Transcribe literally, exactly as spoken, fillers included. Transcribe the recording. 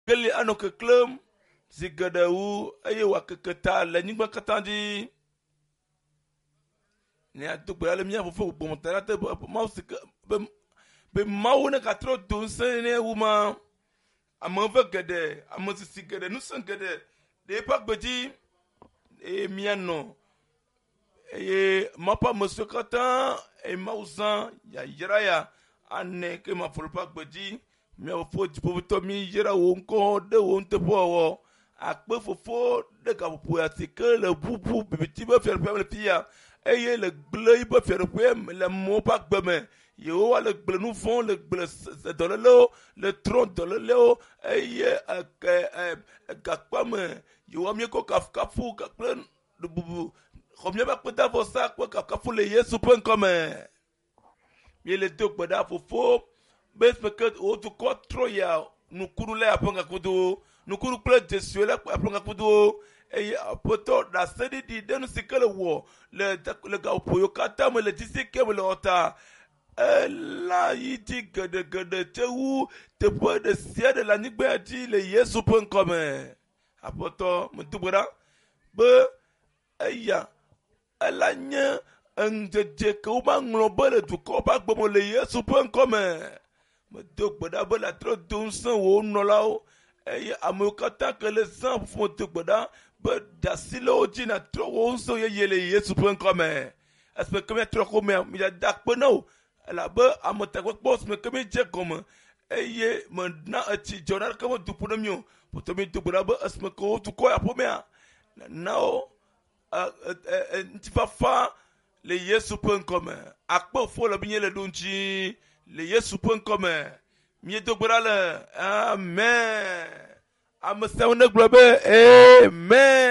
kele ano keklem zigedewu eye wa keketa le nyigba katã dzi ne adogbe ale mía fofo gbɔmɔta la te mawu si ke be be mawu ne gatrɔ do ŋusẽ ne wu ma ame ve geɖe ame sisi geɖe nusẽ geɖe ɖe eƒe agbedzi eye mía nɔ eye mawu ƒe ame siwo katã eye mawu zã yayra ya ane ke ma fɔ le ƒe agbedzi mía fofo dziƒoʋĩtɔ mi yra wo ŋkɔ ɖe wo nuteƒewɔwɔ akpe fofo ɖe gaƒoƒo ya si ke le ʋuʋu bibiti be fiaɖuƒea le fi ya eye le gble yiƒe fiaɖuƒea le amewo ƒe agbe me yehowa le gble nu vɔ̃wo le gble dɔlélewo le trɔ dɔlélewo eye gakpa me yehowa míekɔ kafukafu kple bubu xɔ míaƒe akpedavɔsa kple kafukafu le yesu ƒe ŋkɔ me míele do gbe ɖa fofo be esime ke wo dukɔ trɔ ya nukunu le aƒe ŋgakudowo nukunu kple dzesiwo le aƒe ŋgakudowo eye aƒetɔ ɖe ase ɖiɖi ɖe nu si ke le wɔ le le gaƒoƒo yiwo katã me le dzi si ke me le wɔta ela yi dzi geɖegeɖe tse wu teƒe ɖe sia ɖe le anyigba dzi le yesu ƒe ŋkɔ me aƒetɔ medo gbe ɖa be eya ela nye eŋudzedze ke womaŋlɔ be le dukɔwo ƒe agbe me le yesu ƒe ŋkɔ me medo gbe ɖa be le atrɔ do ŋusẽ wo nunɔlawo eye amewo katã ke le zã fofo medo gbe ɖa be ɖasi le wo dzi na trɔ wo ŋusẽ yeye le yesu ƒe ŋkɔ me esime ke míatrɔ ko mea míada akpe na wo elabe ame takpekpe esime ke míedze gɔme eye mena etsi dzɔ na ɖeke medu ƒo na mí o poto míedo gbe ɖa be esime ke wo dukɔ ya ƒomea na wo ŋutifafa le yesu ƒe ŋkɔ me akpe fo le mi le ɖo ŋuti le yesu ƒe ŋkɔ me míedo gbe ɖa le amen ame siawo ne gblɔ be amen.